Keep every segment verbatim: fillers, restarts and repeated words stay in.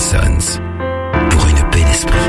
Sons, pour une paix d'esprit.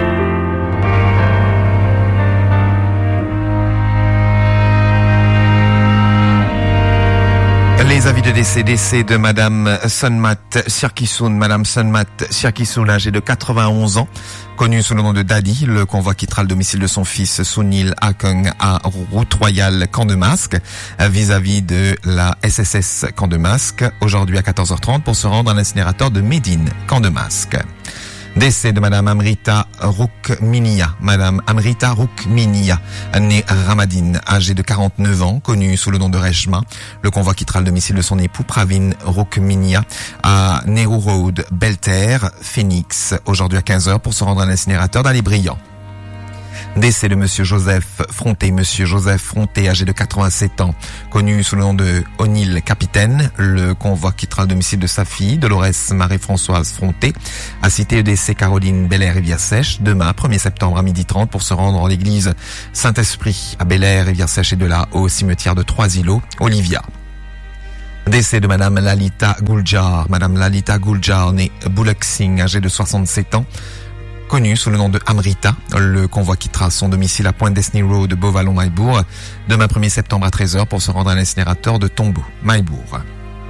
Les avis de décès, décès de Madame Sunmat Sirkisoun, Madame Sunmat Sirkisoun, âgée de quatre-vingt-onze ans, connue sous le nom de Daddy. Le convoi quittera le domicile de son fils Sunil Akung à Route Royale, Camp de Masque, vis-à-vis de la S S S Camp de Masque, aujourd'hui à quatorze heures trente pour se rendre à l'incinérateur de Médine, Camp de Masque. Décès de Madame Amrita Roukminia, Madame Amrita Roukminia, née Ramadine, âgée de quarante-neuf ans, connue sous le nom de Reshma. Le convoi quittera le domicile de son époux Pravin Roukminia à Nehru Road, Belterre, Phoenix, aujourd'hui à quinze heures pour se rendre à l'incinérateur d'Ali Briand. Décès de Monsieur Joseph Fronté, Monsieur Joseph Fronté, âgé de quatre-vingt-sept ans, connu sous le nom de O'Neill Capitaine. Le convoi quittera le domicile de sa fille, Dolores Marie-Françoise Fronté, à Cité E D C Caroline Bel-Air Rivière-Sèche, demain, premier septembre à midi trente pour se rendre en l'église Saint-Esprit à Bel-Air Rivière-Sèche et de là au cimetière de Trois-Îlots, Olivia. Décès de Madame Lalita Guljar, Madame Lalita Guljar, née Bullock Singh, âgée de soixante-sept ans, connue sous le nom de Amrita. Le convoi quittera son domicile à Point Destiny Road, Beauvallon-Maillebourg, demain premier septembre à treize heures pour se rendre à l'incinérateur de Tombeau, Maillebourg.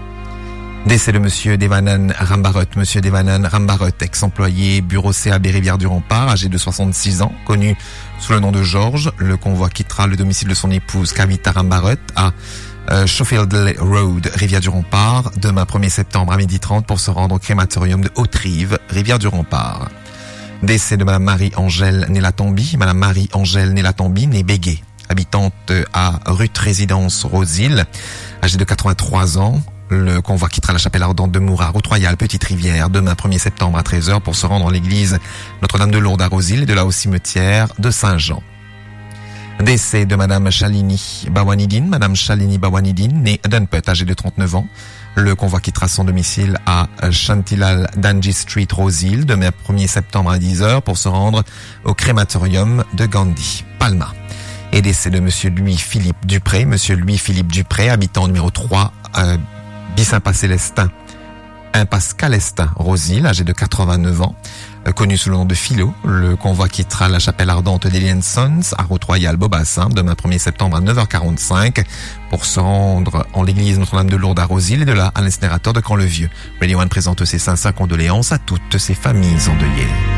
Décès de Monsieur Devanan Rambarot, Monsieur Devanan Rambarot, ex-employé bureau C A B Rivière du Rempart, âgé de soixante-six ans, connu sous le nom de Georges. Le convoi quittera le domicile de son épouse Kavita Rambarot à euh, Schofield Road, Rivière du Rempart, demain premier septembre à midi trente pour se rendre au crématorium de Haute-Rive, Rivière du Rempart. Décès de Madame Marie-Angèle Nélatombi, Madame Marie-Angèle Nélatombi, née Béguet, habitante à Ruth Résidence Rosille, âgée de quatre-vingt-trois ans. Le convoi quittera la chapelle ardente de Moura, Route Royale, Petite Rivière, demain premier septembre à treize heures pour se rendre en l'église Notre-Dame de Lourdes à Rosille et de là au cimetière de Saint-Jean. Décès de Madame Shalini Bawanidine, Madame Shalini Bawanidine, née Dunput, âgée de trente-neuf ans. Le convoi quittera son domicile à Chantilal Danji Street, Rosille, demain premier septembre à dix heures pour se rendre au crématorium de Gandhi, Palma. Et décès de Monsieur Louis-Philippe Dupré, Monsieur Louis-Philippe Dupré, habitant numéro trois, euh, Bissimpa Célestin, Impasse Calestin, Rosille, âgé de quatre-vingt-neuf ans, euh, connu sous le nom de Philo. Le convoi quittera la chapelle ardente d'Elian Sons à Route Royale, Beaubassin, demain premier septembre à neuf heures quarante-cinq pour se rendre en l'église Notre-Dame de Lourdes à Rosille et de là à l'incinérateur de Camp-le-Vieux. Radio One présente ses sincères condoléances à toutes ces familles endeuillées.